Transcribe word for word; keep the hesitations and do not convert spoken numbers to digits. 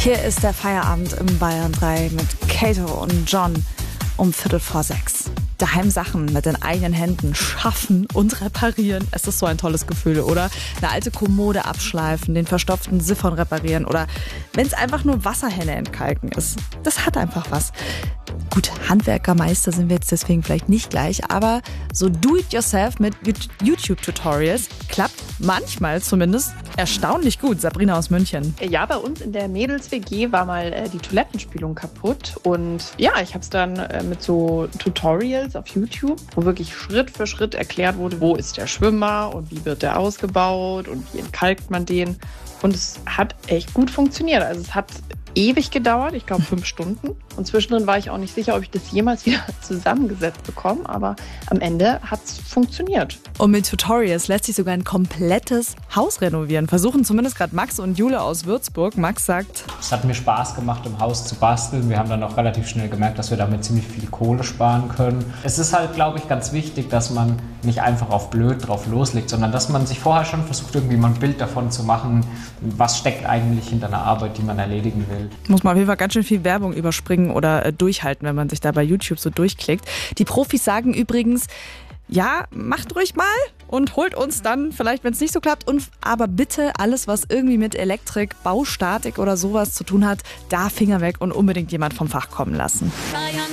Hier ist der Feierabend im Bayern drei mit Kato und John um Viertel vor sechs. Daheim Sachen mit den eigenen Händen schaffen und reparieren. Es ist so ein tolles Gefühl, oder? Eine alte Kommode abschleifen, den verstopften Siphon reparieren oder wenn es einfach nur Wasserhähne entkalken ist. Das hat einfach was. Gut, Handwerkermeister sind wir jetzt deswegen vielleicht nicht gleich, aber so do-it-yourself mit YouTube-Tutorials klappt manchmal zumindest erstaunlich gut. Sabrina aus München. Ja, bei uns in der Mädels-W G war mal äh, die Toilettenspülung kaputt und ja, ich habe es dann äh, mit so Tutorials auf YouTube, wo wirklich Schritt für Schritt erklärt wurde, wo ist der Schwimmer und wie wird der ausgebaut und wie entkalkt man den. Und es hat echt gut funktioniert. Also es hat ewig gedauert, ich glaube fünf Stunden. Und zwischendrin war ich auch nicht sicher, ob ich das jemals wieder zusammengesetzt bekomme. Aber am Ende hat es funktioniert. Und mit Tutorials lässt sich sogar ein komplettes Haus renovieren. Versuchen zumindest gerade Max und Jule aus Würzburg. Max sagt: Es hat mir Spaß gemacht, im Haus zu basteln. Wir haben dann auch relativ schnell gemerkt, dass wir damit ziemlich viel Kohle sparen können. Es ist halt, glaube ich, ganz wichtig, dass man nicht einfach auf blöd drauf loslegt, sondern dass man sich vorher schon versucht, irgendwie mal ein Bild davon zu machen, was steckt eigentlich hinter einer Arbeit, die man erledigen will. Muss man auf jeden Fall ganz schön viel Werbung überspringen oder äh, durchhalten, wenn man sich da bei YouTube so durchklickt. Die Profis sagen übrigens, ja, macht ruhig mal und holt uns dann vielleicht, wenn es nicht so klappt. Und aber bitte alles, was irgendwie mit Elektrik, Baustatik oder sowas zu tun hat, da Finger weg und unbedingt jemand vom Fach kommen lassen.